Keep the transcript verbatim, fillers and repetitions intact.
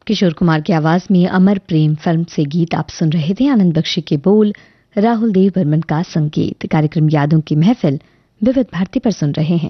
किशोर कुमार की आवाज में अमर प्रेम फिल्म से गीत आप सुन रहे थे। आनंद बख्शी के बोल, राहुल देव बर्मन का संगीत। कार्यक्रम यादों की महफिल विविध भारती पर सुन रहे हैं।